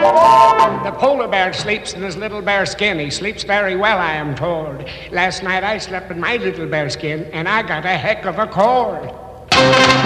The polar bear sleeps in his little bear skin. He sleeps very well, I am told. Last night I slept in my little bear skin, and I got a heck of a cold.